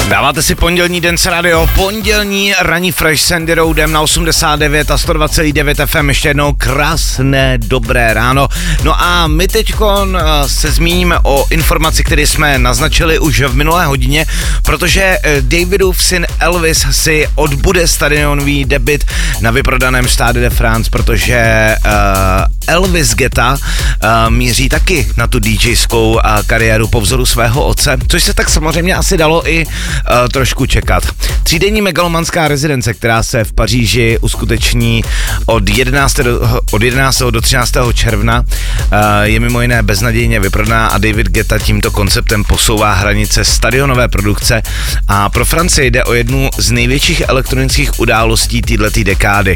Dáváte si pondělní Dance Radio, pondělní ranní fresh s Andy Roadem na 89 a 102,9 FM. Ještě jednou krásné dobré ráno. No a my teďkon se zmíníme o informaci, které jsme naznačili už v minulé hodině, protože Davidův syn Elvis si odbude stadionový debut na vyprodaném Stade de France, protože Elvis Guetta míří taky na tu DJskou kariéru po vzoru svého otce, což se tak samozřejmě asi dalo i trošku čekat. Třídenní megalomanská rezidence, která se v Paříži uskuteční od 11. do 13. června, je mimo jiné beznadějně vyprodaná a David Guetta tímto konceptem posouvá hranice stadionové produkce a pro Francii jde o jednu z největších elektronických událostí této dekády.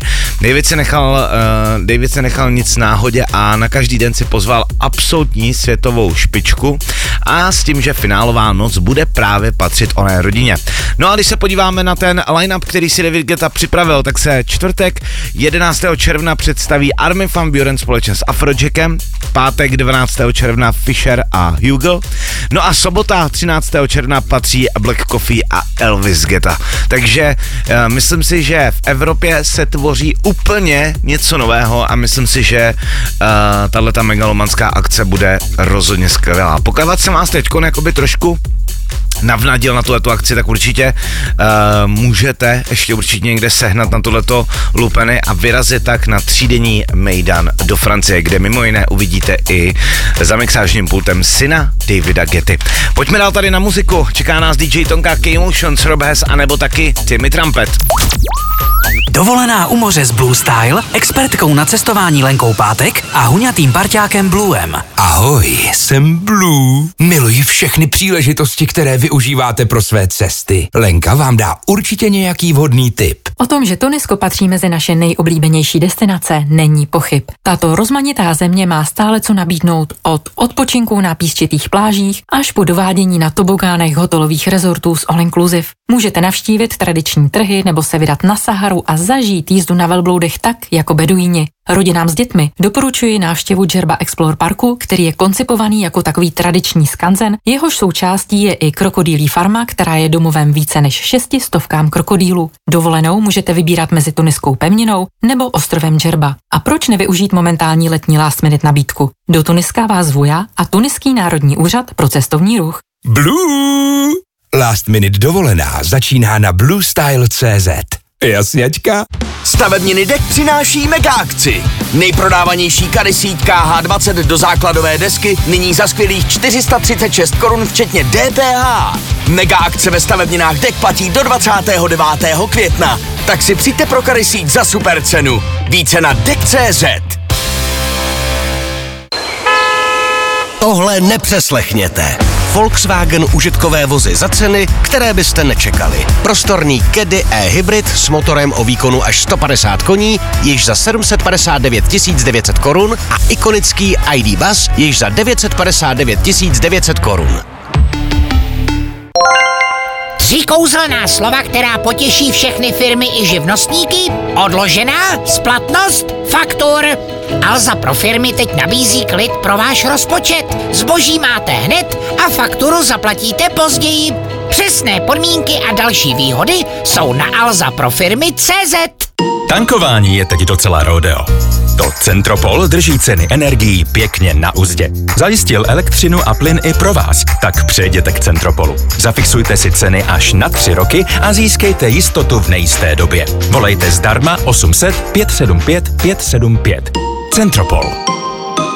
David se nechal nic náhodě a na každý den si pozval absolutní světovou špičku a s tím, že finálová noc bude právě patřit oné rodině. No a když se podíváme na ten line-up, který si David Guetta připravil, tak se čtvrtek 11. června představí Armin van Buuren společně s Afrojackem, pátek 12. června Fisher a Hugo, no a sobota 13. června patří Black Coffee a Elvis Guetta. Takže myslím si, že v Evropě se tvoří úplně něco nového a myslím si, že tahleta megalomanská akce bude rozhodně skvělá. Pokud jsem vás teďkon jakoby trošku navnadil na tuhletu akci, tak určitě můžete ještě určitě někde sehnat na tohleto lupeny a vyrazit tak na třídenní mejdan do Francie, kde mimo jiné uvidíte i za mixážním pultem syna Davida Guetty. Pojďme dál tady na muziku, čeká nás DJ Tonka, K-Motions, Rob Hess a nebo taky Timmy Trumpet. Dovolená u moře s Blue Style, expertkou na cestování Lenkou Pátek a huňatým parťákem Bluem. Ahoj, jsem Blue. Miluji všechny příležitosti, které využíváte pro své cesty. Lenka vám dá určitě nějaký vhodný tip. O tom, že Tunisko patří mezi naše nejoblíbenější destinace, není pochyb. Tato rozmanitá země má stále co nabídnout od odpočinku na písčitých plážích až po dovádění na tobogánech hotelových rezortů s all inclusive. Můžete navštívit tradiční trhy nebo se vydat na Saharu a zažít jízdu na velbloudech tak jako beduíni. Rodinám s dětmi doporučuji návštěvu Džerba Explore Parku, který je koncipovaný jako takový tradiční skanzen, jehož součástí je i krokodýlí farma, která je domovem více než 600 krokodýlů. Dovolenou můžete vybírat mezi tuniskou pevninou nebo ostrovem Džerba. A proč nevyužít momentální letní last minute nabídku? Do Tuniska vás zvu já a Tuniský národní úřad pro cestovní ruch. Blue! Last minute dovolená začíná na bluestyle.cz. Jasňačka? Stavebniny DEK přináší mega akci. Nejprodávanější kady síť KH20 do základové desky nyní za skvělých 436 korun včetně DPH. Mega akce ve stavebninách DEK platí do 29. května. Tak si přijďte pro kady síť za super cenu. Více na DEK.cz. Tohle nepřeslechněte. Volkswagen užitkové vozy za ceny, které byste nečekali. Prostorný Caddy e-hybrid s motorem o výkonu až 150 koní, již za 759 900 korun a ikonický ID Buzz již za 959 900 korun. 3 kouzelná slova, která potěší všechny firmy i živnostníky. Odložená, splatnost, faktur. Alza pro firmy teď nabízí klid pro váš rozpočet. Zboží máte hned a fakturu zaplatíte později. Přesné podmínky a další výhody jsou na alzaprofirmy.cz. Tankování je teď docela rodeo. To Centropol drží ceny energií pěkně na uzdě. Zajistil elektřinu a plyn i pro vás, tak přejděte k Centropolu. Zafixujte si ceny až na 3 roky a získejte jistotu v nejisté době. Volejte zdarma 800 575 575. Centropol.